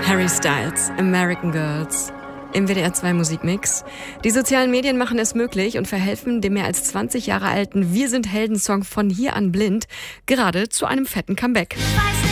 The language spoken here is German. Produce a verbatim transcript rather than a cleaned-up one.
Harry Styles, American Girls. Im W D R zwei Musikmix. Die sozialen Medien machen es möglich und verhelfen dem mehr als zwanzig Jahre alten Wir sind Helden-Song von Hier an blind gerade zu einem fetten Comeback.